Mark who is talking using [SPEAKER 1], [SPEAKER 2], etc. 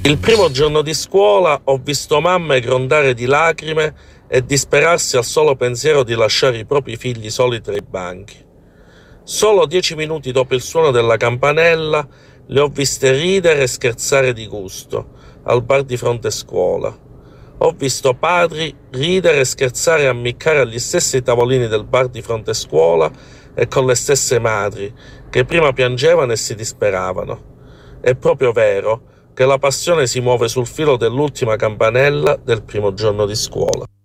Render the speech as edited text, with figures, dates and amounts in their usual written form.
[SPEAKER 1] Il primo giorno di scuola ho visto mamme grondare di lacrime e disperarsi al solo pensiero di lasciare i propri figli soli tra i banchi. Solo 10 minuti dopo il suono della campanella le ho viste ridere e scherzare di gusto al bar di fronte scuola. Ho visto padri ridere e scherzare e ammiccare agli stessi tavolini del bar di fronte scuola e con le stesse madri che prima piangevano e si disperavano. È proprio vero che la passione si muove sul filo dell'ultima campanella del primo giorno di scuola.